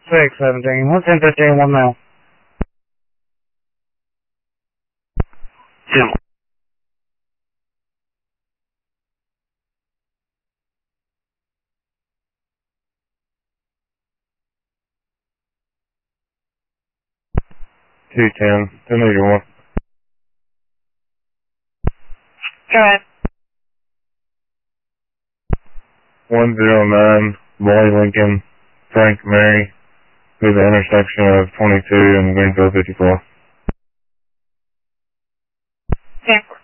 617. What's in 15 1 now? Jim. $210. Then leave your 1. Go ahead. 109, Boy Lincoln, Frank Mary, through the intersection of 22 and Greenfield 54. Okay.